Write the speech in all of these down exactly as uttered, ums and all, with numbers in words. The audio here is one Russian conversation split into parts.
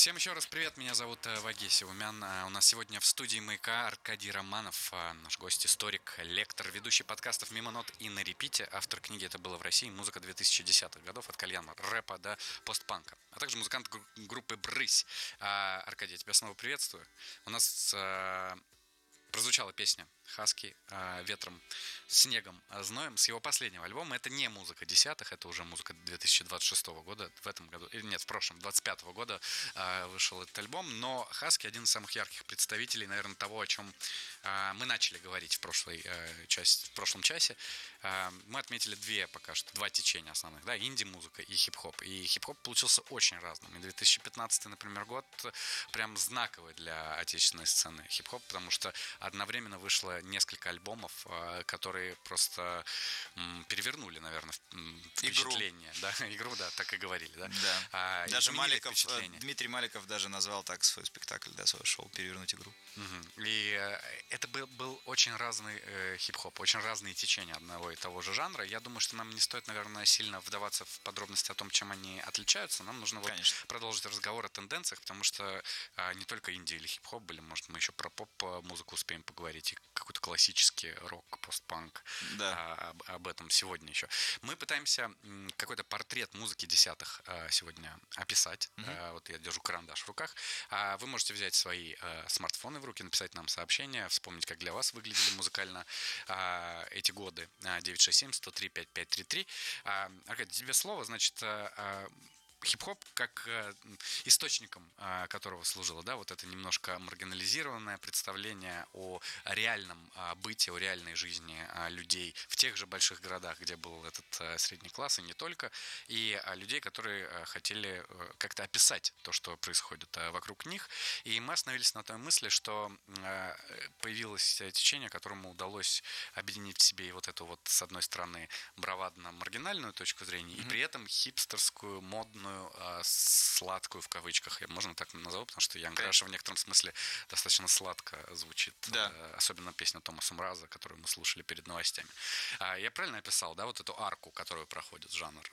Всем еще раз привет, меня зовут э, Вагеси Умян. Э, У нас сегодня в студии «Маяка» Аркадий Романов, э, наш гость, историк, лектор, ведущий подкастов «Мимо нот» и «На репите», автор книги «Это было в России. Музыка две тысячи десятых годов, от кальяна, рэпа до постпанка», а также музыкант гру- группы «Брысь». А, Аркадий, я тебя снова приветствую. У нас э, прозвучала песня «Хаски» э, ветром, снегом, э, зноем с его последнего альбома. Это не музыка десятых, это уже музыка две тысячи двадцать шестого года. В этом году, или нет, в прошлом, двадцать пятого года э, вышел этот альбом. Но «Хаски» один из самых ярких представителей, наверное, того, о чем э, мы начали говорить в, прошлой, э, части, в прошлом часе. Э, мы отметили две пока что, два течения основных, да, инди-музыка и хип-хоп. И хип-хоп получился очень разным. И две тысячи пятнадцатый, например, год прям знаковый для отечественной сцены хип-хоп, потому что одновременно вышло несколько альбомов, которые просто перевернули, наверное, впечатление. Игру. Да, игру, да, так и говорили. Да. Да. А, даже Маликов, Дмитрий Маликов даже назвал так свой спектакль, да, свое шоу «Перевернуть игру». Угу. И это был, был очень разный э, хип-хоп, очень разные течения одного и того же жанра. Я думаю, что нам не стоит, наверное, сильно вдаваться в подробности о том, чем они отличаются. Нам нужно вот продолжить разговор о тенденциях, потому что э, не только инди или хип-хоп были, может, мы еще про поп-музыку успеем поговорить, и какой-то классический рок, постпанк, да. а, об, об этом сегодня еще. Мы пытаемся м, какой-то портрет музыки десятых а, сегодня описать. Mm-hmm. А, вот я держу карандаш в руках. А вы можете взять свои а, смартфоны в руки, написать нам сообщение, вспомнить, как для вас выглядели музыкально а, эти годы. девять шесть семь сто три пять пять три три. А, Аркадий, тебе слово, значит... А, хип-хоп как э, источником э, которого служило, да, вот это немножко маргинализированное представление о реальном э, быте, о реальной жизни э, людей в тех же больших городах, где был этот э, средний класс, и не только, и э, людей, которые э, хотели э, как-то описать то, что происходит э, вокруг них. И мы остановились на той мысли, что э, появилось течение, которому удалось объединить в себе и вот эту вот, с одной стороны, бравадно-маргинальную точку зрения, mm-hmm. и при этом хипстерскую, модную, сладкую в кавычках, я можно так назову, потому что Янг Раша в некотором смысле достаточно сладко звучит, да. Особенно песня Томаса Мраза, которую мы слушали перед новостями. Я правильно описал, да, вот эту арку, которую проходит жанр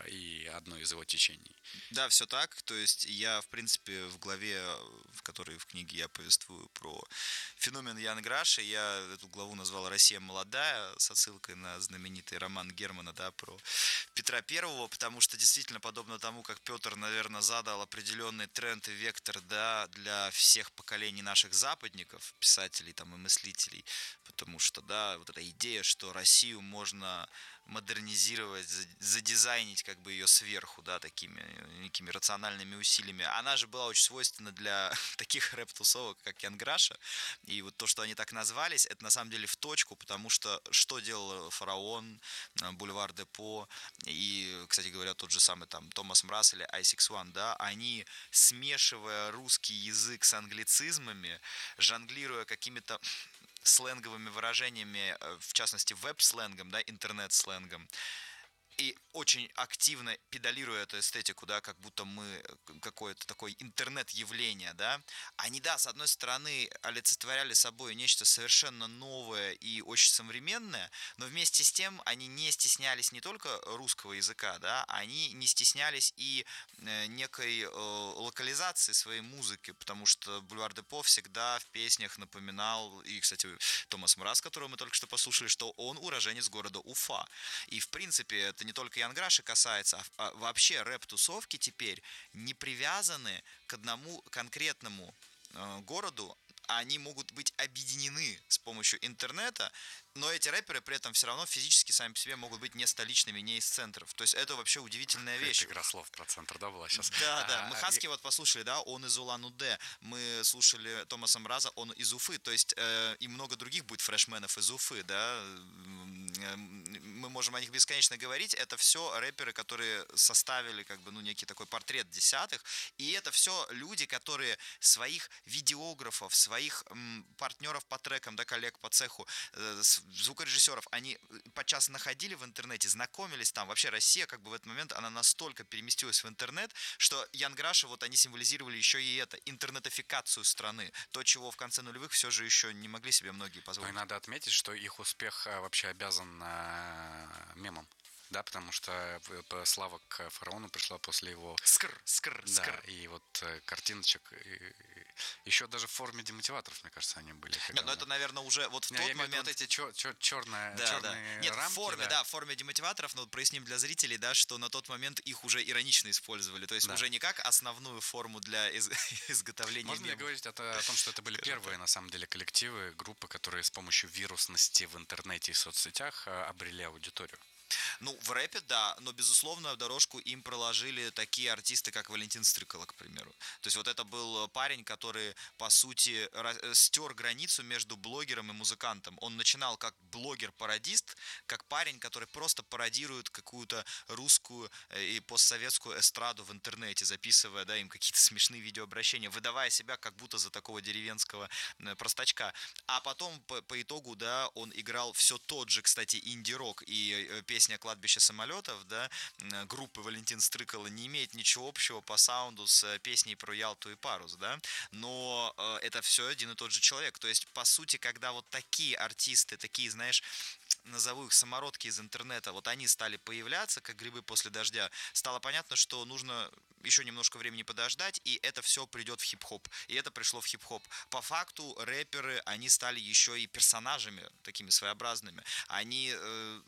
и одно из его течений? Да, все так, то есть я, в принципе, в главе, в которой в книге я повествую про феномен Янг Раши, я эту главу назвал «Россия молодая», с отсылкой на знаменитый роман Германа, да, про Петра Первого, потому что действительно, подобно тому, как Петр, наверное, задал определенный тренд и вектор, да, для всех поколений наших западников, писателей там, и мыслителей, потому что, да, вот эта идея, что Россию можно модернизировать, задизайнить как бы ее сверху, да, такими некими рациональными усилиями, она же была очень свойственна для таких рэп-тусовок, как Янг Раша, и вот то, что они так назвались, это на самом деле в точку, потому что что делал Фараон, Бульвар Депо и, кстати говоря, тот же самый там Томас Мраз или ай сикс один, да, они, смешивая русский язык с англицизмами, жонглируя какими-то сленговыми выражениями, в частности веб-сленгом, да, интернет-сленгом, и очень активно педалируя эту эстетику, да, как будто мы какое-то такое интернет-явление, да, они, да, с одной стороны олицетворяли собой нечто совершенно новое и очень современное, но вместе с тем они не стеснялись не только русского языка, да, они не стеснялись и некой э, локализации своей музыки, потому что Бульвар Депо всегда в песнях напоминал, и, кстати, Томас Мраз, которого мы только что послушали, что он уроженец города Уфа, и, в принципе, это не только Янг Раши касается, а вообще рэп-тусовки теперь не привязаны к одному конкретному э, городу, они могут быть объединены с помощью интернета, но эти рэперы при этом все равно физически сами по себе могут быть не столичными, не из центров. То есть это вообще удивительная вещь. Это игра слов про центр, да, была сейчас? Да, да. Мы Хаски вот послушали, да, он из Улан-Удэ. Мы слушали Томаса Мраза, он из Уфы. То есть э, и много других будет фрешменов из Уфы, да. Мы можем о них бесконечно говорить. Это все рэперы, которые составили как бы, ну, некий такой портрет десятых. И это все люди, которые своих видеографов, своих м, партнеров по трекам, да, коллег по цеху, э, звукорежиссеров, они подчас находили в интернете, знакомились там. Вообще Россия как бы в этот момент, она настолько переместилась в интернет, что Янг Раша, вот они символизировали еще и это, интернетификацию страны. То, чего в конце нулевых все же еще не могли себе многие позволить. Ну и надо отметить, что их успех вообще обязан мемам. да, потому что слава к фараону пришла после его... Скр, скр, да, скр. И вот картиночек, и, еще даже в форме демотиваторов, мне кажется, они были. Нет, ну это, наверное, уже вот в Не, тот я момент... Вот эти чер- чер- черные, да, черные да. Нет, рамки, в форме, да. да, в форме демотиваторов, но проясним для зрителей, да, что на тот момент их уже иронично использовали, то есть да. уже не как основную форму для из- изготовления Можно мемов. ли говорить это, о том, что это были первые, на самом деле, коллективы, группы, которые с помощью вирусности в интернете и соцсетях обрели аудиторию? Ну, в рэпе, да, но, безусловно, дорожку им проложили такие артисты, как Валентин Стрыкало, к примеру. То есть вот это был парень, который, по сути, стер границу между блогером и музыкантом. Он начинал как блогер-пародист, как парень, который просто пародирует какую-то русскую и постсоветскую эстраду в интернете, записывая, да, им какие-то смешные видеообращения, выдавая себя как будто за такого деревенского простачка. А потом, по, по итогу, да, он играл все тот же, кстати, инди-рок и песня «Кладбище самолетов», да, группы Валентин Стрыкало не имеет ничего общего по саунду с песней про Ялту и Парус, да, но э, это все один и тот же человек. То есть, по сути, когда вот такие артисты, такие, знаешь, назову их самородки из интернета, вот они стали появляться, как грибы после дождя, стало понятно, что нужно еще немножко времени подождать, и это все придет в хип-хоп. И это пришло в хип-хоп. По факту рэперы, они стали еще и персонажами, такими своеобразными. Они... Э,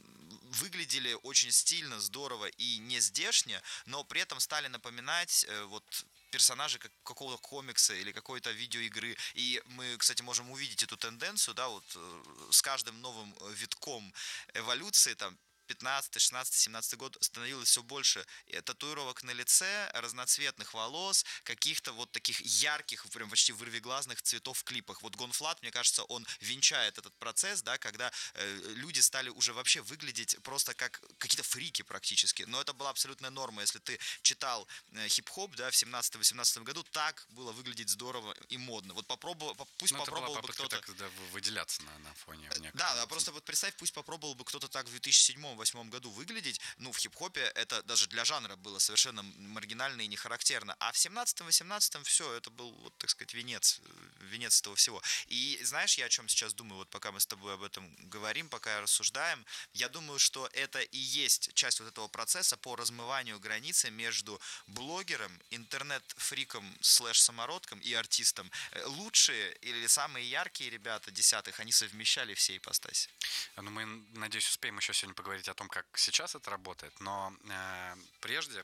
выглядели очень стильно, здорово и не здешне, но при этом стали напоминать э, вот персонажи как, какого-то комикса или какой-то видеоигры. И мы, кстати, можем увидеть эту тенденцию, да, вот э, с каждым новым витком эволюции, там, пятнадцатый, шестнадцатый, семнадцатый год становилось все больше татуировок на лице, разноцветных волос, каких-то вот таких ярких, прям почти вырвиглазных цветов в клипах. Вот Гонфлат, мне кажется, он венчает этот процесс, да, когда э, люди стали уже вообще выглядеть просто как какие-то фрики практически. Но это была абсолютная норма. Если ты читал э, хип-хоп, да, в семнадцатом-восемнадцатом году, так было выглядеть здорово и модно. Вот попробовал, пусть ну, попробовал это была бы кто-то... так, да, выделяться на, на фоне. Да, да, просто вот представь, пусть попробовал бы кто-то так в две тысячи седьмом — две тысячи восьмом году выглядеть, ну, в хип-хопе это даже для жанра было совершенно маргинально и не характерно. А в семнадцатом-восемнадцатом все, это был, вот, так сказать, венец, венец этого всего. И знаешь, я о чем сейчас думаю, вот пока мы с тобой об этом говорим, пока рассуждаем, я думаю, что это и есть часть вот этого процесса по размыванию границы между блогером, интернет-фриком, слэш-самородком и артистом. Лучшие или самые яркие ребята десятых, они совмещали все ипостаси. Ну, мы, надеюсь, успеем еще сегодня поговорить о том, как сейчас это работает, но э, прежде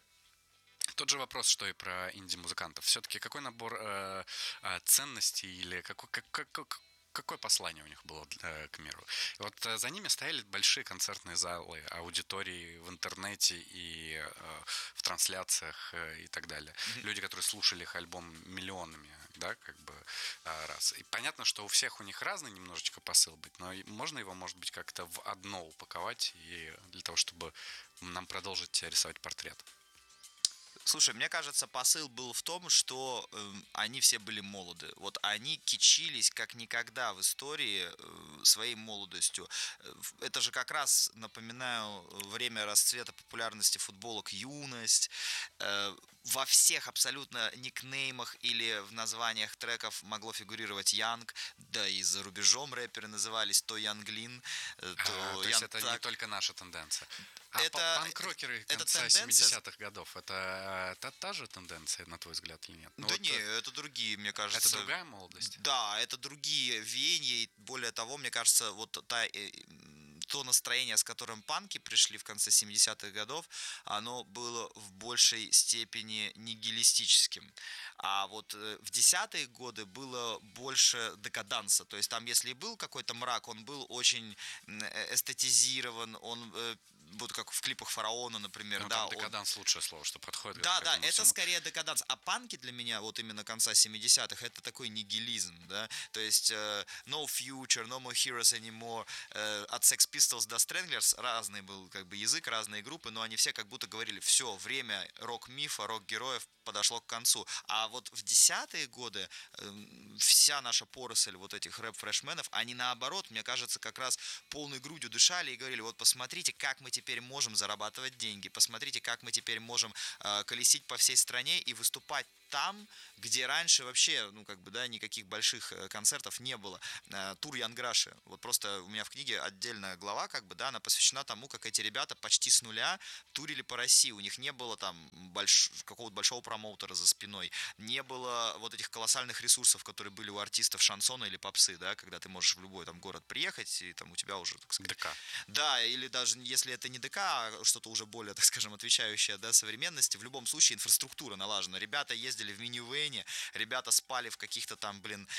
тот же вопрос, что и про инди-музыкантов. Все-таки какой набор э, э, ценностей или какой, как, как, какое послание у них было э, к миру? И вот э, за ними стояли большие концертные залы, аудитории в интернете и э, в трансляциях э, и так далее. Mm-hmm. Люди, которые слушали их альбом миллионами, да, как бы э, раз. И понятно, что у всех у них разный немножечко посыл быть, но можно его, может быть, как-то в одно упаковать и для того, чтобы нам продолжить рисовать портрет. Слушай, мне кажется, посыл был в том, что э, они все были молоды. Вот они кичились как никогда в истории э, своей молодостью. Это же как раз, напоминаю, время расцвета популярности футболок «Юность». Э, во всех абсолютно никнеймах или в названиях треков могло фигурировать Янг. Да и за рубежом рэперы назывались то Янглин, то а, то есть это так. не только наша тенденция. А это, панк-рокеры конца семидесятых годов, это, это та же тенденция, на твой взгляд, или нет? Ну, да вот не, это другие, мне кажется. Это другая молодость? Да, это другие веяния, и более того, мне кажется, вот та, то настроение, с которым панки пришли в конце семидесятых годов, оно было в большей степени нигилистическим. А вот в десятые годы было больше декаданса, то есть там, если и был какой-то мрак, он был очень эстетизирован, он вот как в клипах Фараона, например. Ну, да, там декаданс он... лучшее слово, что подходит. Да, да, это всему. скорее декаданс. А панки для меня, вот именно конца семидесятых, это такой нигилизм, да, то есть uh, No Future, No More Heroes Anymore, uh, от Sex Pistols до Stranglers разный был как бы язык, разные группы, но они все как будто говорили, все, время рок-мифа, рок-героев подошло к концу. А вот в десятые годы э, вся наша поросль вот этих рэп-фрешменов, они наоборот, мне кажется, как раз полной грудью дышали и говорили, вот посмотрите, как мы теперь можем зарабатывать деньги, посмотрите, как мы теперь можем э, колесить по всей стране и выступать там, где раньше вообще, ну, как бы, да, никаких больших концертов не было. Тур Ян Граши. Вот просто у меня в книге отдельная глава, как бы, да, она посвящена тому, как эти ребята почти с нуля турили по России. У них не было там больш... какого-то большого промоутера за спиной, не было вот этих колоссальных ресурсов, которые были у артистов шансона или попсы, да, когда ты можешь в любой там город приехать, и там у тебя уже, так сказать... ДК. Да, или даже если это не ДК, а что-то уже более, так скажем, отвечающее, да, современности, в любом случае инфраструктура налажена. Ребята ездили в минивэне, ребята спали в каких-то там, блин,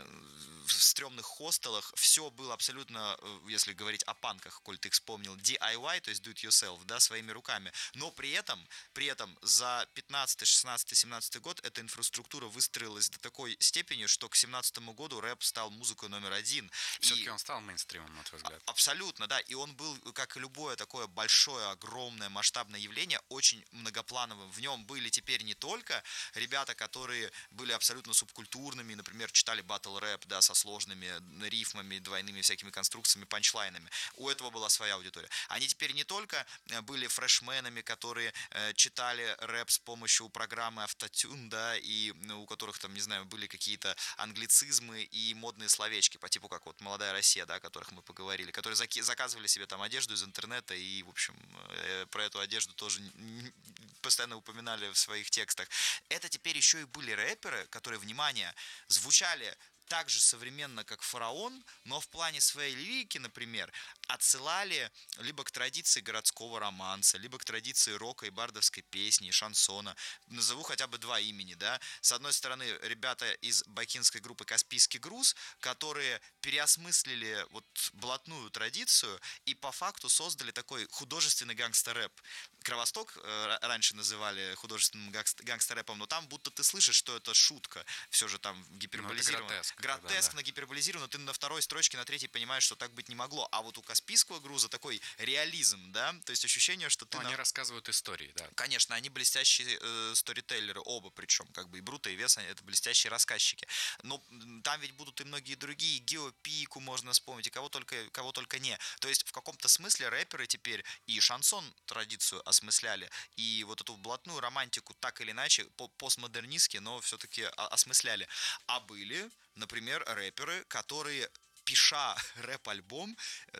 в стрёмных хостелах, все было абсолютно, если говорить о панках, коль ты их вспомнил, ди ай вай, то есть do it yourself, да, своими руками, но при этом, при этом за пятнадцатый, шестнадцатый, семнадцатый год эта инфраструктура выстроилась до такой степени, что к семнадцатому году рэп стал музыкой номер один. Все-таки и... он стал мейнстримом, на твой взгляд. Абсолютно, да, и он был, как и любое такое большое, огромное, масштабное явление, очень многоплановым. В нем были теперь не только ребята, которые были абсолютно субкультурными, например, читали батл рэп, да, со сложными рифмами, двойными всякими конструкциями, панчлайнами. У этого была своя аудитория. Они теперь не только были фрешменами, которые э, читали рэп с помощью программы Автотюн, да, и ну, у которых там, не знаю, были какие-то англицизмы и модные словечки, по типу как вот «Молодая Россия», да, о которых мы поговорили, которые заки- заказывали себе там одежду из интернета и, в общем, э, про эту одежду тоже постоянно упоминали в своих текстах. Это теперь еще и были рэперы, которые, внимание, звучали так же современно, как «Фараон», но в плане своей лирики, например, отсылали либо к традиции городского романса, либо к традиции рока и бардовской песни, и шансона. Назову хотя бы два имени, да. С одной стороны, ребята из бакинской группы «Каспийский груз», которые переосмыслили вот блатную традицию и по факту создали такой художественный гангстер-рэп. Кровосток э, раньше называли художественным гангстер-рэпом, но там будто ты слышишь, что это шутка, все же там гиперболизировано. Ну, гротеск, гротескно, да, да. Гиперболизировано, ты на второй строчке, на третьей понимаешь, что так быть не могло. А вот у Каспийского груза такой реализм, да, то есть ощущение, что ты... Ну, на... Они рассказывают истории, да. Конечно, они блестящие э, сторителлеры, оба причем, как бы и Бруто, и Вес, они это блестящие рассказчики. Но там ведь будут и многие другие, Гео Пику можно вспомнить, и кого только, кого только не. То есть в каком-то смысле рэперы теперь и шансон традицию осмысляли, и вот эту блатную романтику так или иначе, постмодернистски, но все-таки осмысляли. А были, например, рэперы, которые, пиша рэп-альбом,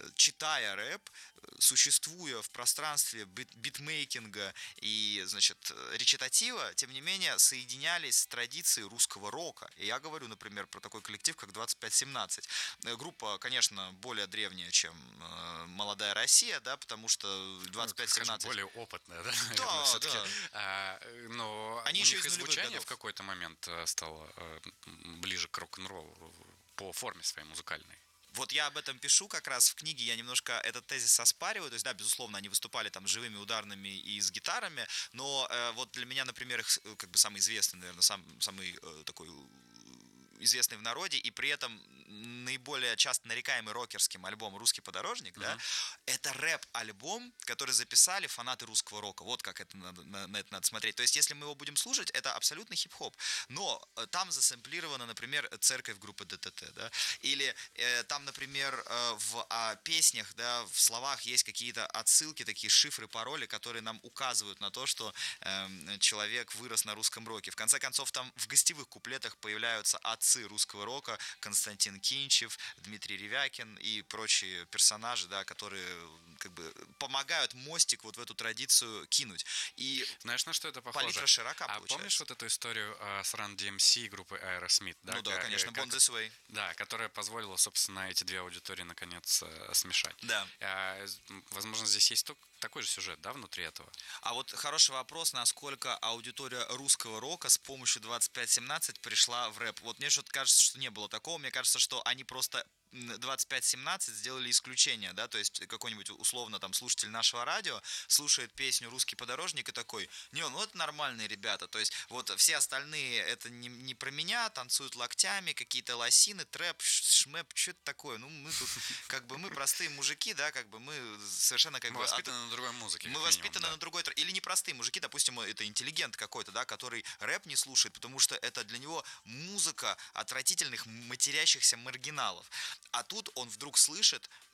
читая рэп, существуя в пространстве бит- битмейкинга и, значит, речитатива, тем не менее, соединялись с традицией русского рока. И я говорю, например, про такой коллектив, как двадцать пять семнадцать. Группа, конечно, более древняя, чем э, «Молодая Россия», да, потому что двадцать пять семнадцать... Ну, более опытная, да? Да, да. А, но Они у еще них из и звучание годов. в какой-то момент стало э, ближе к рок-н-роллу по форме своей музыкальной. Вот я об этом пишу как раз в книге, я немножко этот тезис оспариваю, то есть, да, безусловно, они выступали там живыми ударными и с гитарами, но э, вот для меня, например, их как бы самый известный, наверное, сам, самый э, такой известный в народе и при этом наиболее часто нарекаемый рокерским альбом «Русский подорожник», uh-huh. да, это рэп-альбом, который записали фанаты русского рока. Вот как это надо, на, на это надо смотреть. То есть, если мы его будем слушать, это абсолютно хип-хоп. Но там засэмплирована, например, церковь группы ДТТ, да, или э, там, например, э, в а, песнях, да, в словах есть какие-то отсылки, такие шифры, пароли, которые нам указывают на то, что э, человек вырос на русском роке. В конце концов, там в гостевых куплетах появляются отцы русского рока: Константин Кинчев, Дмитрий Ревякин и прочие персонажи, да, которые как бы помогают мостик вот в эту традицию кинуть. И знаешь, на что это похоже? Палитра широка а получается. Помнишь вот эту историю э, с Run ди эм си группы Aerosmith? Да, ну да, как, конечно, как, Born This Way. Да, которая позволила, собственно, эти две аудитории наконец э, смешать. Да. Э, возможно, здесь есть только такой же сюжет, да, внутри этого? А вот хороший вопрос, насколько аудитория русского рока с помощью двадцать пять семнадцать пришла в рэп. Вот мне что-то кажется, что не было такого. Мне кажется, что они просто двадцать пять семнадцать сделали исключение, да, то есть какой-нибудь условно там слушатель нашего радио слушает песню «Русский подорожник» и такой: не, ну это нормальные ребята, то есть вот все остальные это не, не про меня, танцуют локтями, какие-то лосины, трэп, шмэп, что это такое, ну мы тут как бы мы простые мужики, да, как бы мы совершенно как мы бы... воспитаны от... на другой музыке. Мы воспитаны минимум, да. на другой... Или не простые мужики, допустим, это интеллигент какой-то, да, который рэп не слушает, потому что это для него музыка отвратительных матерящихся маргиналов. А тут он вдруг слышит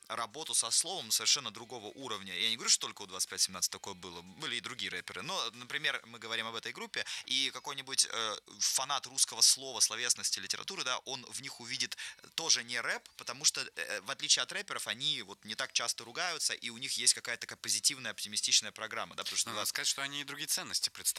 работу со словом совершенно другого уровня. Я не говорю, что только у двадцать пять семнадцать такое было, были и другие рэперы. Но, например, мы говорим об этой группе, и какой-нибудь э, фанат русского слова, словесности, литературы, да, он в них увидит тоже не рэп, потому что, э, в отличие от рэперов, они вот не так часто ругаются, и у них есть какая-то такая позитивная, оптимистичная программа. Да, потому что Надо сказать, что они и другие ценности представляют.